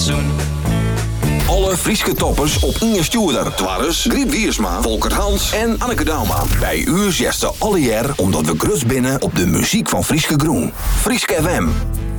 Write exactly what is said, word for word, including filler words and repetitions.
fatsoen. Alle Frieske toppers op Inge Stuurder. Twarres, Griet Wiersma, Volker Hans en Anneke Dauma. Bij u zesde alle jaar omdat we grut binnen op de muziek van Frieske Groen. Frieske F M.